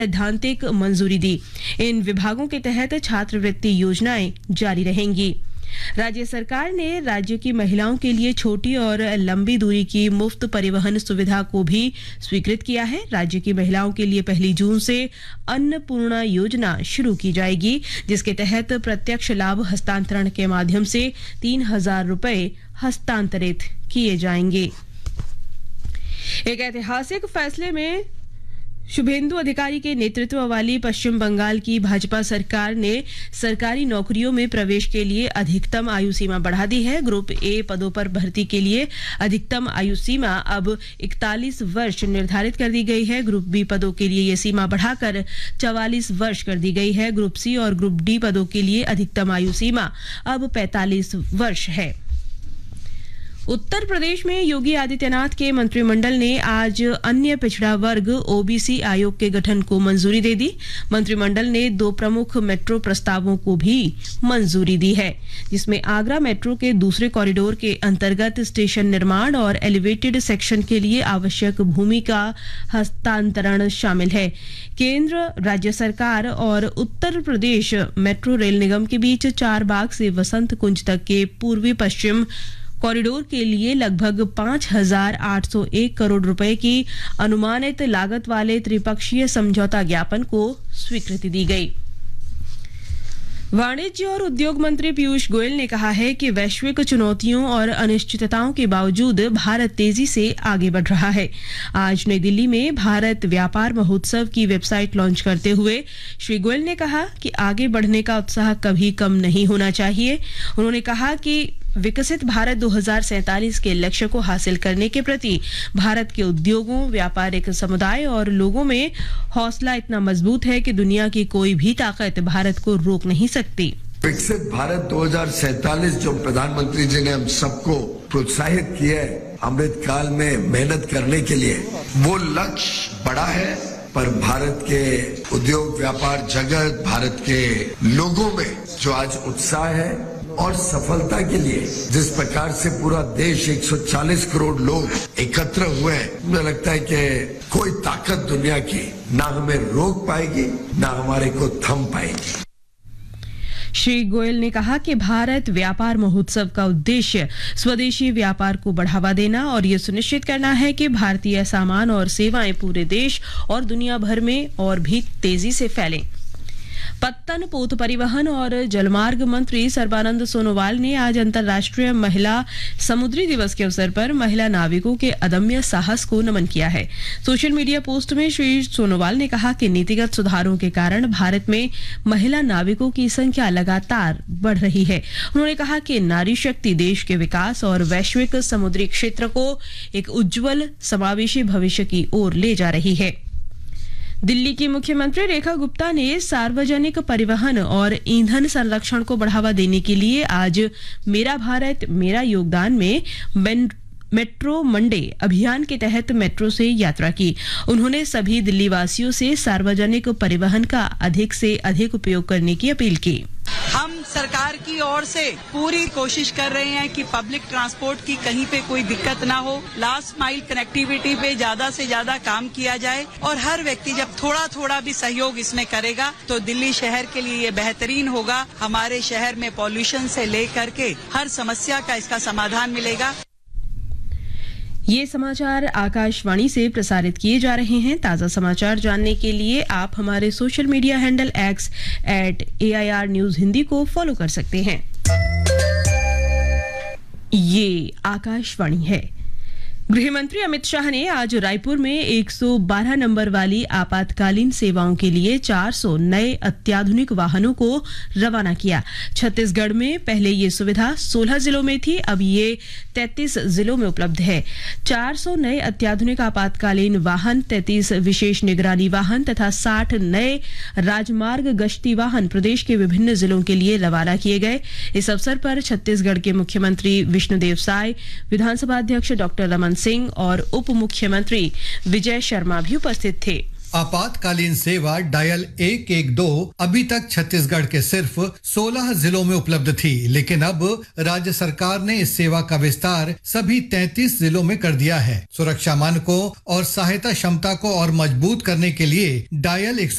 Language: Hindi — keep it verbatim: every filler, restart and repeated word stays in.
सैद्धांतिक मंजूरी दी। इन विभागों के तहत छात्रवृत्ति योजनाएं जारी रहेंगी। राज्य सरकार ने राज्य की महिलाओं के लिए छोटी और लंबी दूरी की मुफ्त परिवहन सुविधा को भी स्वीकृत किया है। राज्य की महिलाओं के लिए पहली जून से अन्नपूर्णा योजना शुरू की जाएगी, जिसके तहत प्रत्यक्ष लाभ हस्तांतरण के माध्यम से तीन हजार रुपए हस्तांतरित किए जाएंगे। एक ऐतिहासिक फैसले में शुभेंदु अधिकारी के नेतृत्व वाली पश्चिम बंगाल की भाजपा सरकार ने सरकारी नौकरियों में प्रवेश के लिए अधिकतम आयु सीमा बढ़ा दी है। ग्रुप ए पदों पर भर्ती के लिए अधिकतम आयु सीमा अब इकतालीस वर्ष निर्धारित कर दी गई है। ग्रुप बी पदों के लिए ये सीमा बढ़ाकर चवालीस वर्ष कर दी गई है। ग्रुप सी और ग्रुप डी पदों के लिए अधिकतम आयु सीमा अब पैंतालीस वर्ष है। उत्तर प्रदेश में योगी आदित्यनाथ के मंत्रिमंडल ने आज अन्य पिछड़ा वर्ग ओबीसी आयोग के गठन को मंजूरी दे दी। मंत्रिमंडल ने दो प्रमुख मेट्रो प्रस्तावों को भी मंजूरी दी है, जिसमें आगरा मेट्रो के दूसरे कॉरिडोर के अंतर्गत स्टेशन निर्माण और एलिवेटेड सेक्शन के लिए आवश्यक भूमि का हस्तांतरण शामिल है। केंद्र, राज्य सरकार और उत्तर प्रदेश मेट्रो रेल निगम के बीच चार बाग से वसंत कुंज तक के पूर्वी पश्चिम कॉरिडोर के लिए लगभग पांच हजार आठ सौ एक करोड़ रुपए की अनुमानित लागत वाले त्रिपक्षीय समझौता ज्ञापन को स्वीकृति दी गई। वाणिज्य और उद्योग मंत्री पीयूष गोयल ने कहा है कि वैश्विक चुनौतियों और अनिश्चितताओं के बावजूद भारत तेजी से आगे बढ़ रहा है। आज नई दिल्ली में भारत व्यापार महोत्सव की वेबसाइट लॉन्च करते हुए श्री गोयल ने कहा कि आगे बढ़ने का उत्साह कभी कम नहीं होना चाहिए। उन्होंने कहा कि विकसित भारत दो हज़ार सैंतालीस के लक्ष्य को हासिल करने के प्रति भारत के उद्योगों, व्यापारिक समुदाय और लोगों में हौसला इतना मजबूत है कि दुनिया की कोई भी ताकत भारत को रोक नहीं सकती। विकसित भारत दो हज़ार सैंतालीस जो प्रधानमंत्री जी ने हम सबको प्रोत्साहित किया है अमृत काल में मेहनत करने के लिए, वो लक्ष्य बड़ा है, पर भारत के उद्योग व्यापार जगत, भारत के लोगों में जो आज उत्साह है और सफलता के लिए जिस प्रकार से पूरा देश एक सौ चालीस करोड़ लोग एकत्र हुए हैं, मुझे लगता है कि कोई ताकत दुनिया की ना हमें रोक पाएगी ना हमारे को थम पाएगी। श्री गोयल ने कहा कि भारत व्यापार महोत्सव का उद्देश्य स्वदेशी व्यापार को बढ़ावा देना और ये सुनिश्चित करना है कि भारतीय सामान और सेवाएं पूरे देश और दुनिया भर में और भी तेजी से फैलें। पत्तन, पोत परिवहन और जलमार्ग मंत्री सर्बानंद सोनोवाल ने आज अंतर्राष्ट्रीय महिला समुद्री दिवस के अवसर पर महिला नाविकों के अदम्य साहस को नमन किया है। सोशल मीडिया पोस्ट में श्री सोनोवाल ने कहा कि नीतिगत सुधारों के कारण भारत में महिला नाविकों की संख्या लगातार बढ़ रही है। उन्होंने कहा कि नारी शक्ति देश के विकास और वैश्विक समुद्री क्षेत्र को एक उज्जवल समावेशी भविष्य की ओर ले जा रही है। दिल्ली की मुख्यमंत्री रेखा गुप्ता ने सार्वजनिक परिवहन और ईंधन संरक्षण को बढ़ावा देने के लिए आज मेरा भारत मेरा योगदान में मेट्रो मंडे अभियान के तहत मेट्रो से यात्रा की। उन्होंने सभी दिल्ली वासियों से सार्वजनिक परिवहन का अधिक से अधिक उपयोग करने की अपील की। हम सरकार की ओर से पूरी कोशिश कर रहे हैं कि पब्लिक ट्रांसपोर्ट की कहीं पे कोई दिक्कत ना हो। लास्ट माइल कनेक्टिविटी पे ज्यादा से ज्यादा काम किया जाए और हर व्यक्ति जब थोड़ा थोड़ा भी सहयोग इसमें करेगा तो दिल्ली शहर के लिए ये बेहतरीन होगा। हमारे शहर में पॉल्यूशन से लेकर के हर समस्या का इसका समाधान मिलेगा। ये समाचार आकाशवाणी से प्रसारित किए जा रहे हैं। ताजा समाचार जानने के लिए आप हमारे social media handle x eight A I R news Hindi को फॉलो कर सकते हैं। ये आकाशवाणी है। गृह मंत्री अमित शाह ने आज रायपुर में एक सौ बारह नंबर वाली आपातकालीन सेवाओं के लिए चार सौ नए अत्याधुनिक वाहनों को रवाना किया। छत्तीसगढ़ में पहले ये सुविधा सोलह जिलों में थी, अब ये तैंतीस जिलों में उपलब्ध है। चार सौ नए अत्याधुनिक आपातकालीन वाहन, तैंतीस विशेष निगरानी वाहन तथा साठ नए राजमार्ग गश्ती वाहन प्रदेश के विभिन्न जिलों के लिए रवाना किए गए। इस अवसर पर छत्तीसगढ़ के मुख्यमंत्री विष्णुदेव साय, विधानसभा अध्यक्ष डॉक्टर रमन सिंह और उप मुख्यमंत्री विजय शर्मा भी उपस्थित थे। आपातकालीन सेवा डायल एक एक दो अभी तक छत्तीसगढ़ के सिर्फ सोलह जिलों में उपलब्ध थी, लेकिन अब राज्य सरकार ने इस सेवा का विस्तार सभी तैंतीस जिलों में कर दिया है। सुरक्षा मानकों और सहायता क्षमता को और मजबूत करने के लिए डायल